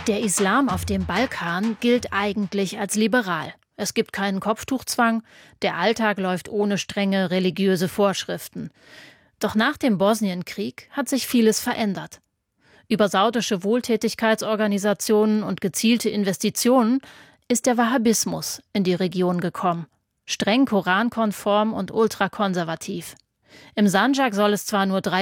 Der Islam auf dem Balkan gilt eigentlich als liberal. Es gibt keinen Kopftuchzwang, der Alltag läuft ohne strenge religiöse Vorschriften. Doch nach dem Bosnienkrieg hat sich vieles verändert. Über saudische Wohltätigkeitsorganisationen und gezielte Investitionen ist der Wahhabismus in die Region gekommen. Streng korankonform und ultrakonservativ. Im Sandschak soll es zwar nur 3